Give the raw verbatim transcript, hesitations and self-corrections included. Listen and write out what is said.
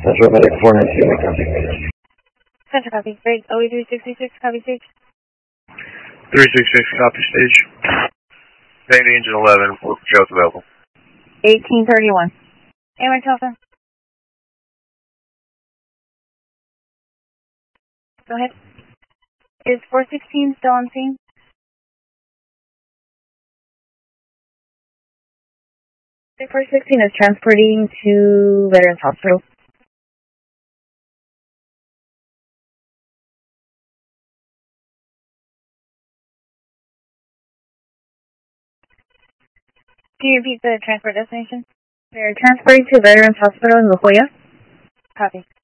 Central Medic four nineteen, copy. Central copy. Great. O E three sixty-six, copy stage. three sixty-six, copy stage. Main engine eleven, Joe's available. eighteen thirty-one. Air telephone. Go ahead. Is four sixteen still on scene? four sixteen is transporting to Veterans Hospital. Can you repeat the transport destination? They're transporting to Veterans Hospital in La Jolla. Copy.